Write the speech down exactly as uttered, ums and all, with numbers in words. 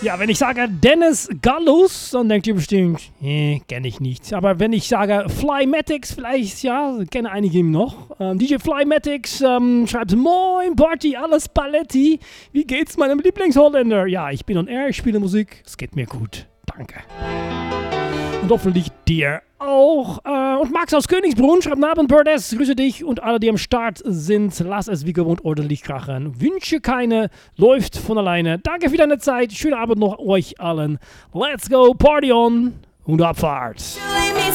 Ja, wenn ich sage Dennis Gallus, dann denkt ihr bestimmt, eh, kenne ich nicht. Aber wenn ich sage Flymatics, vielleicht, ja, kennen einige ihn noch. Ähm, D J Flymatics ähm, schreibt, Moin Party, alles Paletti. Wie geht's meinem Lieblingsholländer? Ja, ich bin on air, ich spiele Musik, es geht mir gut. Danke. Und hoffentlich dir auch. Äh, und Max aus Königsbrunn schreibt, Abend Birdes, grüße dich und alle, die am Start sind. Lass es wie gewohnt ordentlich krachen. Wünsche keine, läuft von alleine. Danke für deine Zeit. Schönen Abend noch euch allen. Let's go, Party on und Abfahrt.